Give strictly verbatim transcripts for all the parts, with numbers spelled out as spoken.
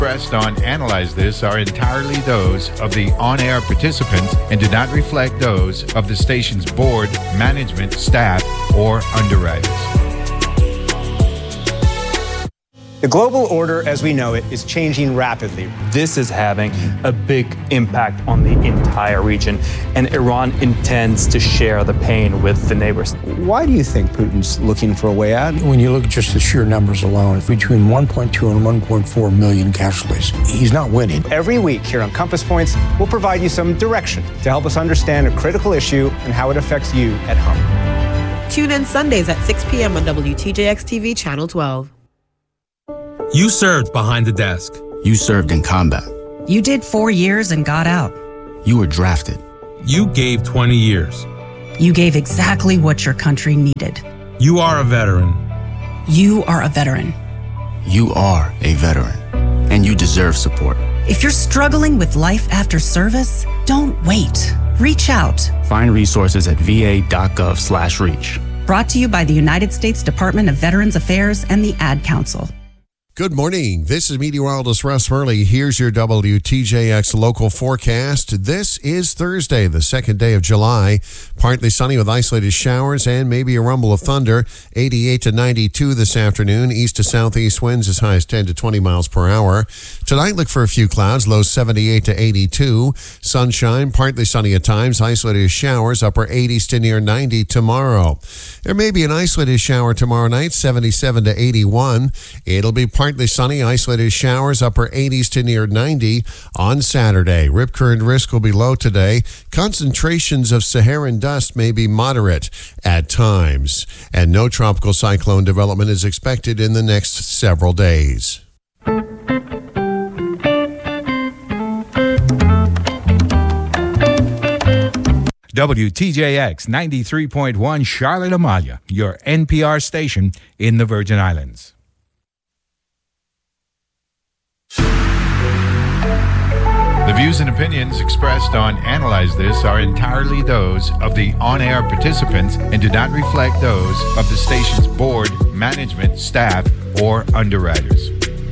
expressed on Analyze This are entirely those of the on-air participants and do not reflect those of the station's board, management, staff, or underwriters. The global order as we know it is changing rapidly. This is having a big impact on the entire region, and Iran intends to share the pain with the neighbors. Why do you think Putin's looking for a way out? When you look at just the sheer numbers alone, between one point two and one point four million casualties, he's not winning. Every week here on Compass Points, we'll provide you some direction to help us understand a critical issue and how it affects you at home. Tune in Sundays at six p.m. on W T J X T V Channel twelve. You served behind the desk. You served in combat. You did four years and got out. You were drafted. You gave twenty years. You gave exactly what your country needed. You are a veteran. You are a veteran. You are a veteran. And you deserve support. If you're struggling with life after service, don't wait. Reach out. Find resources at va.gov slash reach. Brought to you by the United States Department of Veterans Affairs and the Ad Council. Good morning. This is meteorologist Russ Murley. Here's your W T J X local forecast. This is Thursday, the second day of July. Partly sunny with isolated showers and maybe a rumble of thunder. eighty-eight to ninety-two this afternoon. East to southeast winds as high as ten to twenty miles per hour. Tonight, look for a few clouds. Low seventy-eight to eighty-two. Sunshine, partly sunny at times. Isolated showers, upper eighties to near ninety tomorrow. There may be an isolated shower tomorrow night, seventy-seven to eighty-one. It'll be partly sunny, isolated showers, upper eighties to near ninety on Saturday. Rip current risk will be low today. Concentrations of Saharan dust may be moderate at times. And no tropical cyclone development is expected in the next several days. W T J X ninety-three point one Charlotte Amalia, your N P R station in the Virgin Islands. The views and opinions expressed on Analyze This are entirely those of the on-air participants and do not reflect those of the station's board, management, staff, or underwriters.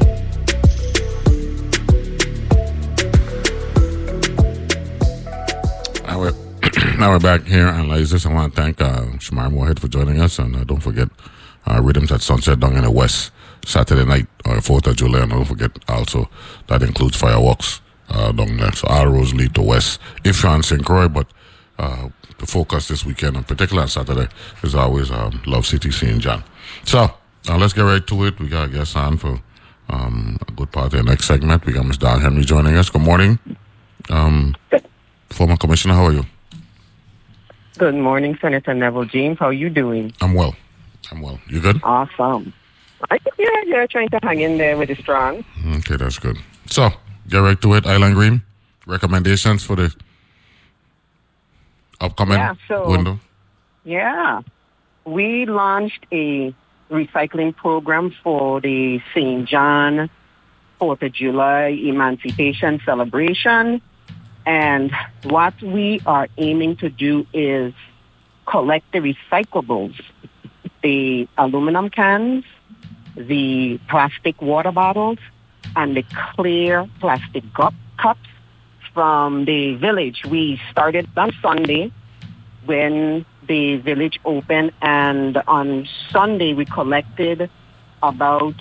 Now we're, now we're back here on Analyze This. I want to thank uh, Shamar Moorhead for joining us, and uh, don't forget uh, Rhythms at Sunset down in the West Saturday night, or fourth of July, and don't forget also that includes fireworks uh, down there. So all roads lead to West if you're on Saint Croix, but uh, the focus this weekend, in particular on Saturday, is always um, Love City, Saint John. So uh, let's get right to it. We got a guest on for um, a good part of the next segment. We got Miz Don Henry joining us. Good morning. Um, former Commissioner, how are you? Good morning, Senator Neville James. How are you doing? I'm well. I'm well. You good? Awesome. I think yeah, yeah, trying to hang in there with the strong. Okay, that's good. So, get right to it. Island Green, recommendations for the upcoming yeah, so, window? Yeah. We launched a recycling program for the Saint John fourth of July Emancipation Celebration. And what we are aiming to do is collect the recyclables, the aluminum cans, the plastic water bottles, and the clear plastic cup, cups from the village. We started on Sunday when the village opened, and on Sunday we collected about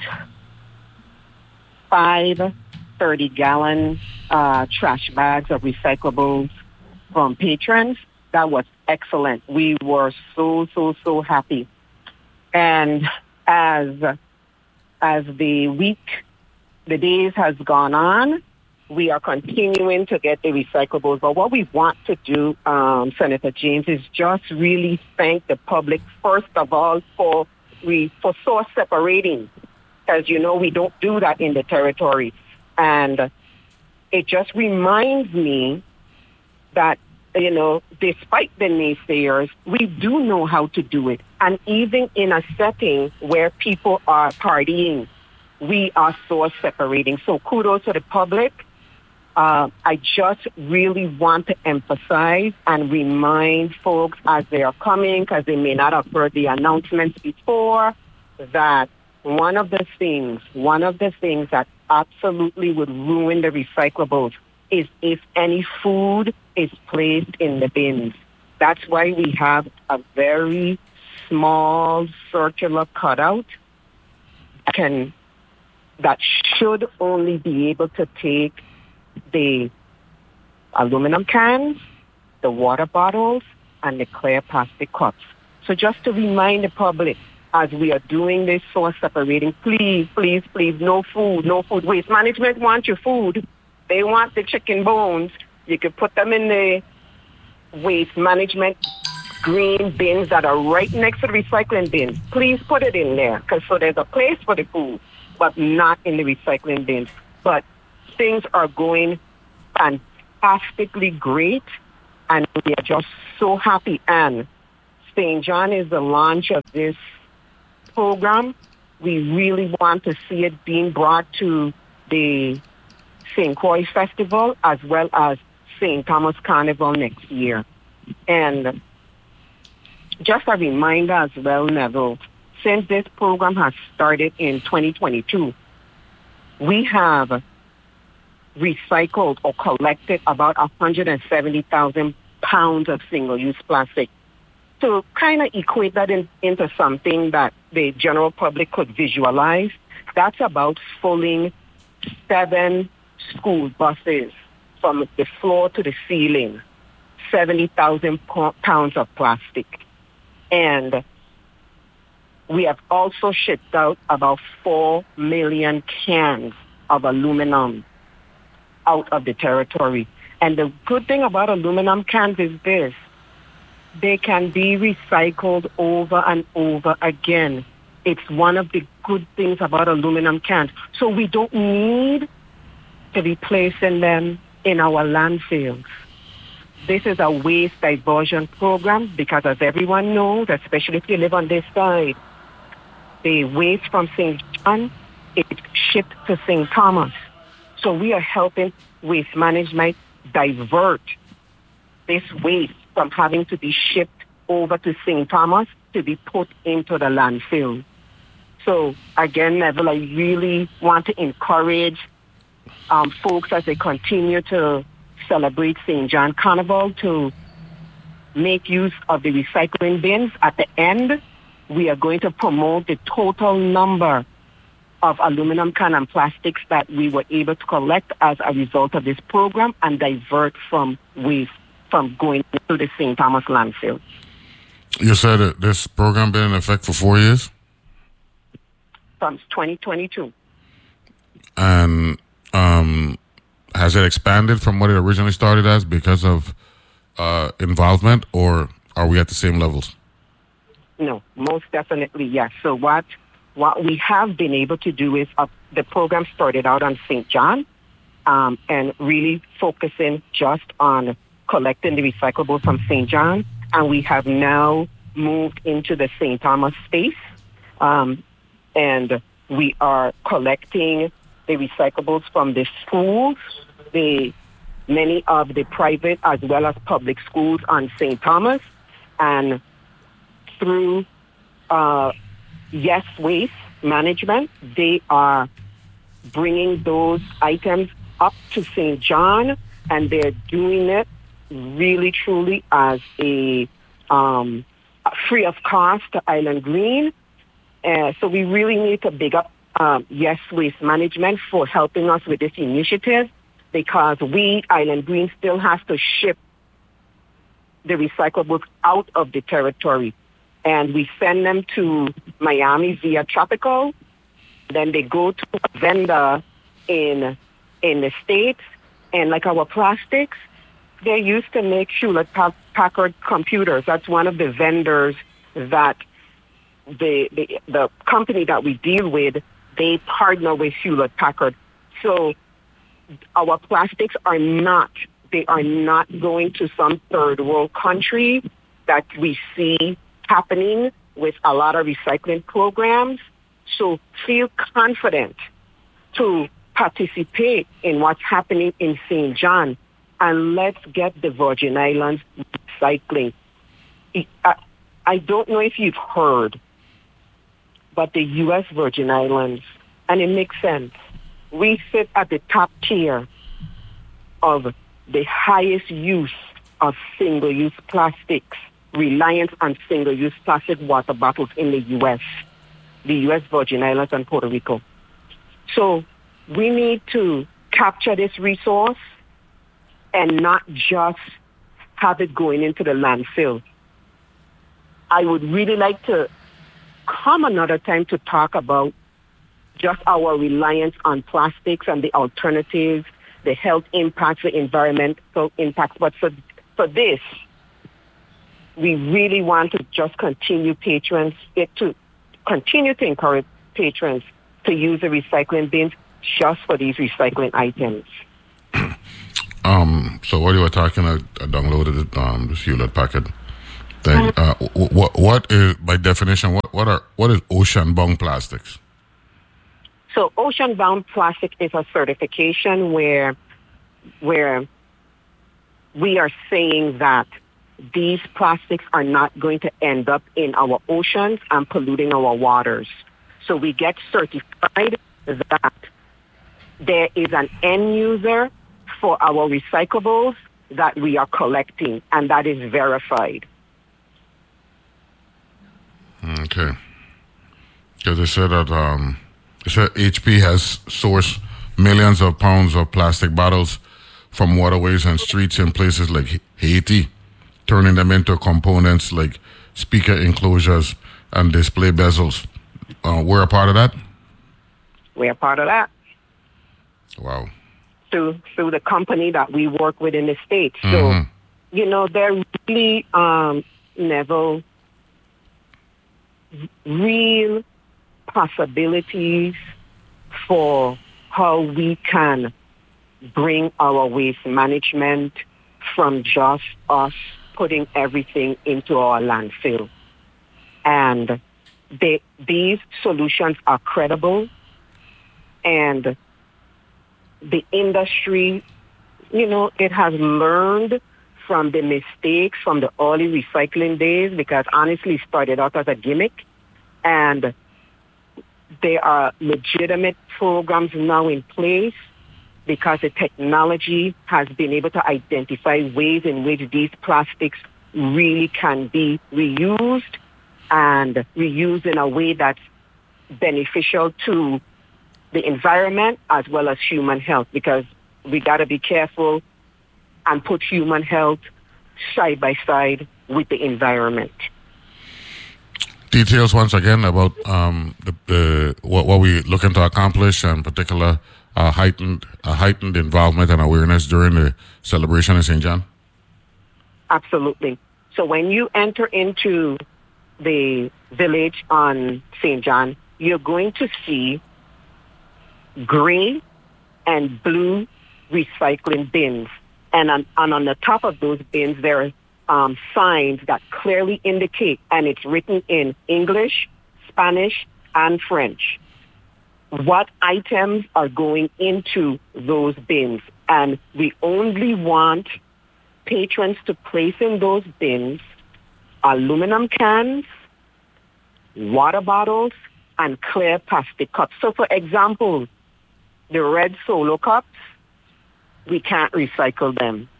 five thirty-gallon uh, trash bags of recyclables from patrons. That was excellent. We were so, so, so happy. And as as the week, the days has gone on, we are continuing to get the recyclables. But what we want to do, um, Senator James, is just really thank the public, first of all, for we for source separating. As you know, we don't do that in the territory. And it just reminds me that, you know, despite the naysayers, we do know how to do it. And even in a setting where people are partying, we are source separating. So kudos to the public. Uh, I just really want to emphasize and remind folks as they are coming, because they may not have heard the announcements before, that one of the things, one of the things that absolutely would ruin the recyclables is if any food is placed in the bins. That's why we have a very small circular cutout that can that should only be able to take the aluminum cans, the water bottles, and the clear plastic cups. So just to remind the public, as we are doing this source separating, please, please, please, no food, no food. Waste management wants your food. They want the chicken bones. You could put them in the waste management green bins that are right next to the recycling bins. Please put it in there, because so there's a place for the food, but not in the recycling bins. But things are going fantastically great, and we are just so happy. And Saint John is the launch of this program. We really want to see it being brought to the Saint Croix Festival as well as Saint Thomas Carnival next year. And just a reminder as well, Neville, since this program has started in twenty twenty-two, we have recycled or collected about one hundred seventy thousand pounds of single-use plastic. To kind of equate that in, into something that the general public could visualize, that's about filling seven school buses from the floor to the ceiling, seventy thousand pounds of plastic. And we have also shipped out about four million cans of aluminum out of the territory. And the good thing about aluminum cans is this: they can be recycled over and over again. It's one of the good things about aluminum cans. So we don't need to be placing them in our landfills. This is a waste diversion program because, as everyone knows, especially if you live on this side, the waste from Saint John is shipped to Saint Thomas. So we are helping waste management divert this waste from having to be shipped over to Saint Thomas to be put into the landfill. So again, Neville, I really want to encourage um, folks as they continue to celebrate Saint John Carnival to make use of the recycling bins. At the end, we are going to promote the total number of aluminum can and plastics that we were able to collect as a result of this program and divert from waste from going to the Saint Thomas landfill. You said that this program been in effect for four years? From twenty twenty-two. And um, has it expanded from what it originally started as because of uh, involvement, or are we at the same levels? No, most definitely, yes. So what what we have been able to do is uh, the program started out on Saint John um, and really focusing just on collecting the recyclables from Saint John, and we have now moved into the Saint Thomas space, um, and we are collecting the recyclables from the schools, the many of the private as well as public schools on Saint Thomas, and through uh, Yes Waste Management, they are bringing those items up to Saint John, and they're doing it really, truly as a um, free of cost to Island Green. Uh, so we really need to big up um, Yes Waste Management for helping us with this initiative, because we, Island Green, still has to ship the recyclables out of the territory. And we send them to Miami via Tropical. Then they go to a vendor in in the States. And like our plastics, they used to make Hewlett-Packard computers. That's one of the vendors that the, the the company that we deal with, they partner with Hewlett-Packard. So our plastics are not, they are not going to some third world country that we see happening with a lot of recycling programs. So feel confident to participate in what's happening in Saint John, and let's get the Virgin Islands recycling. I, I don't know if you've heard, but the U S Virgin Islands, and it makes sense, we sit at the top tier of the highest use of single-use plastics, reliance on single-use plastic water bottles in the U S, the U S Virgin Islands and Puerto Rico. So we need to capture this resource and not just have it going into the landfill. I would really like to come another time to talk about just our reliance on plastics and the alternatives, the health impacts, the environmental impacts. But for, for this, we really want to just continue patrons, it to continue to encourage patrons to use the recycling bins just for these recycling items. Um, so while you were talking, I, I downloaded it, um, this Hewlett Packard thing. Uh, what, what is, by definition, what, what are, what is ocean-bound plastics? So ocean-bound plastic is a certification where, where we are saying that these plastics are not going to end up in our oceans and polluting our waters. So we get certified that there is an end user for our recyclables that we are collecting, and that is verified. Okay. Because they said that um, they said H P has sourced millions of pounds of plastic bottles from waterways and streets in places like Haiti, turning them into components like speaker enclosures and display bezels. Uh, we're a part of that? We're a part of that. Wow. Through through the company that we work with in the States. Mm-hmm. So, you know, there are really, um, Neville, real possibilities for how we can bring our waste management from just us putting everything into our landfill. And they, these solutions are credible, and the industry, you know, it has learned from the mistakes from the early recycling days, because honestly it started out as a gimmick, and there are legitimate programs now in place because the technology has been able to identify ways in which these plastics really can be reused and reused in a way that's beneficial to the environment as well as human health, because we got to be careful and put human health side by side with the environment. Details once again about um, the, the what, what we're looking to accomplish, and particular uh, heightened uh, heightened involvement and awareness during the celebration in Saint John. Absolutely. So when you enter into the village on Saint John, you're going to see green and blue recycling bins. And on, and on the top of those bins, there are um, signs that clearly indicate, and it's written in English, Spanish, and French, what items are going into those bins. And we only want patrons to place in those bins aluminum cans, water bottles, and clear plastic cups. So, for example, the red Solo cups, we can't recycle them.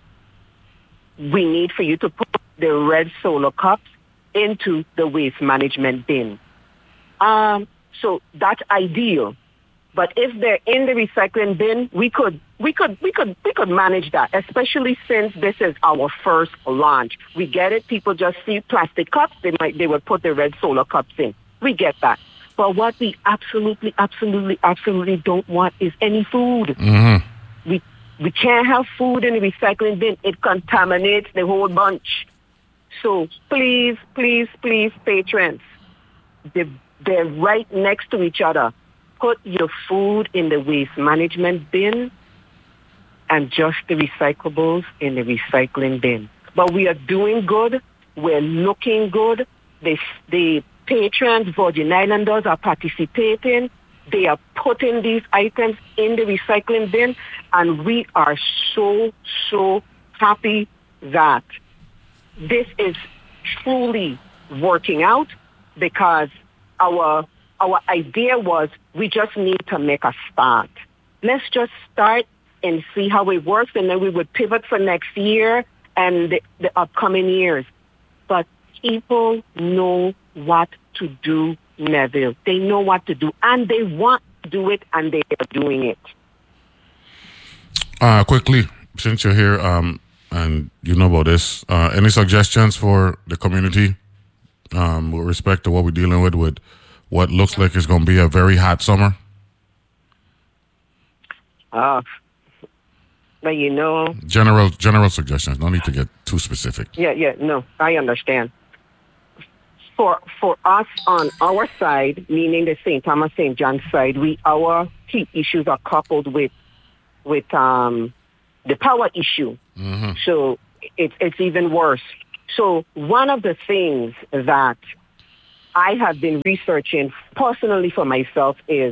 We need for you to put the red Solo cups into the waste management bin. Um, so that's ideal. But if they're in the recycling bin, we could we could we could we could manage that, especially since this is our first launch. We get it, people just see plastic cups, they might they would put the red Solo cups in. We get that. But what we absolutely, absolutely, absolutely don't want is any food. Mm-hmm. We we can't have food in the recycling bin. It contaminates the whole bunch. So please, please, please, patrons, they're, they're right next to each other. Put your food in the waste management bin and just the recyclables in the recycling bin. But we are doing good. We're looking good. The, the patrons, Virgin Islanders, are participating. They are putting these items in the recycling bin, and we are so, so happy that this is truly working out, because our our idea was we just need to make a start. let's just start and see how it works, and then we would pivot for next year and the, the upcoming years. But people know what to do, Neville. They know what to do, and they want to do it, and they are doing it. Uh, quickly, since you're here um, and you know about this, uh, any suggestions for the community um, with respect to what we're dealing with, with what looks like it's going to be a very hot summer? Uh, but you know... General general suggestions. No need to get too specific. Yeah, yeah, no, I understand. For for us on our side, meaning the Saint Thomas Saint John side, we our heat issues are coupled with with um, the power issue. Mm-hmm. So it's it's even worse. So one of the things that I have been researching personally for myself is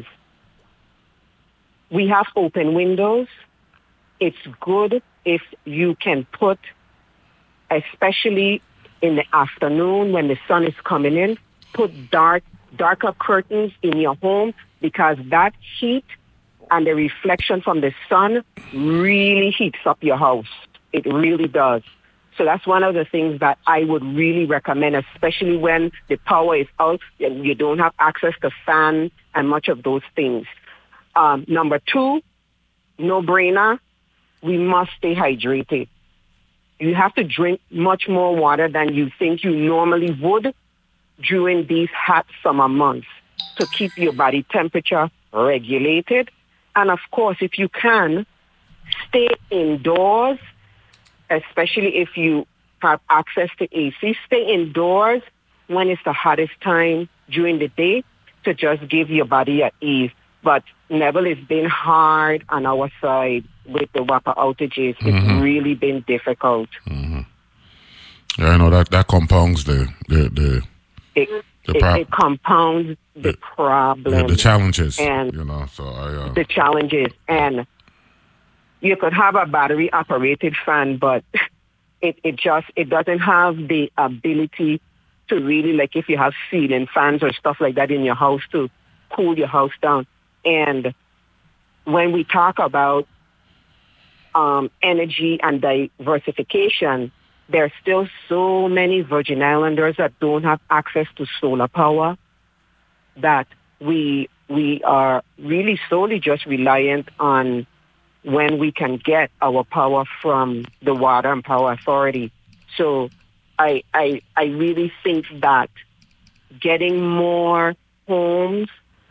we have open windows. It's good if you can put, especially in the afternoon when the sun is coming in, put dark, darker curtains in your home, because that heat and the reflection from the sun really heats up your house. It really does. So that's one of the things that I would really recommend, especially when the power is out and you don't have access to fan and much of those things. Um, number two, no-brainer, we must stay hydrated. You have to drink much more water than you think you normally would during these hot summer months to keep your body temperature regulated. And of course, if you can, stay indoors, especially if you have access to A C. Stay indoors when it's the hottest time during the day to just give your body at ease. But Neville, it's been hard on our side with the W A P A outages. It's mm-hmm. really been difficult. Mm-hmm. Yeah, I know that that compounds the the the it, the it, prob- it compounds the, the problem, the, the challenges, and you know. So I uh... the challenges, and you could have a battery operated fan, but it it just it doesn't have the ability to really, like if you have ceiling fans or stuff like that in your house, to cool your house down. And when we talk about um, energy and diversification, there are still so many Virgin Islanders that don't have access to solar power, that we we are really solely just reliant on when we can get our power from the Water and Power Authority. So I I, I really think that getting more homes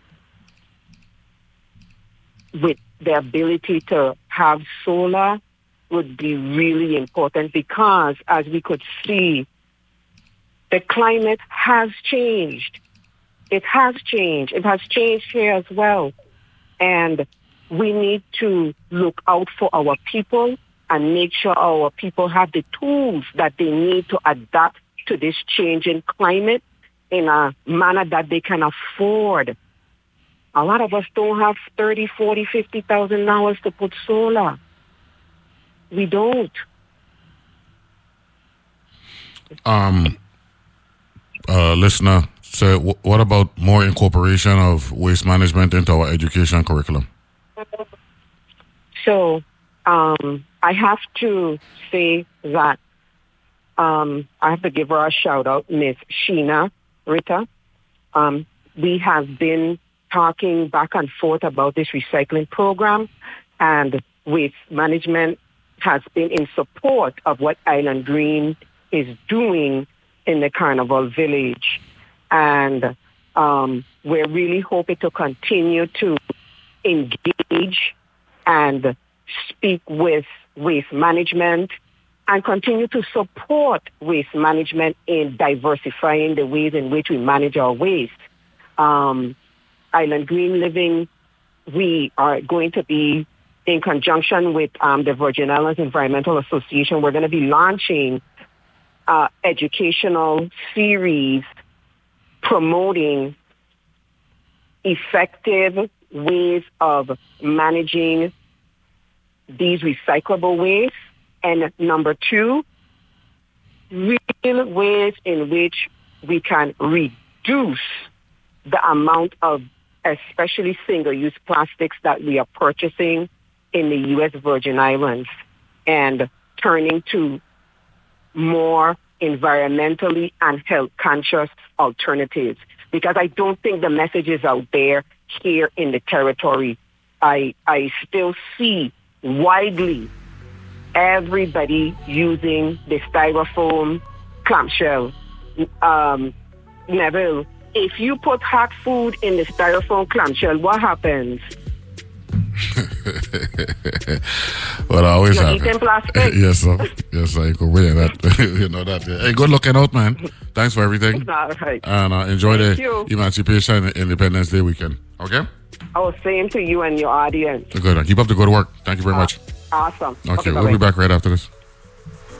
with the ability to have solar would be really important, because as we could see, the climate has changed. It has changed. It has changed here as well. And we need to look out for our people and make sure our people have the tools that they need to adapt to this changing climate in a manner that they can afford. A lot of us don't have thirty, forty, fifty thousand dollars to put solar. We don't. Um, uh, listener, so w- what about more incorporation of waste management into our education curriculum? So, um, I have to say that um, I have to give her a shout out, Miss Sheena Ritter. Um, we have been talking back and forth about this recycling program, and waste management has been in support of what Island Green is doing in the Carnival Village. And um, we're really hoping to continue to engage and speak with waste management and continue to support waste management in diversifying the ways in which we manage our waste. Um, Island Green Living, we are going to be, in conjunction with um, the Virgin Islands Environmental Association, we're going to be launching uh, educational series promoting effective ways of managing these recyclable waste. And number two, real ways in which we can reduce the amount of especially single-use plastics that we are purchasing in the U S Virgin Islands and turning to more environmentally and health-conscious alternatives. Because I don't think the message is out there here in the territory. I I still see widely everybody using the styrofoam clamshell. Um, Neville, if you put hot food in the styrofoam clamshell, what happens? Well, I always You're have eating it. plastic. Yes, sir. Yes, sir. You could really that. You know that. Yeah. Hey, good looking out, man. Thanks for everything. All right. And uh, enjoy Thank the you. Emancipation and Independence Day weekend. Okay? I was saying to you and your audience. Good. Keep up the good work. Thank you very much. Awesome. Okay, we'll bye-bye. be back right after this.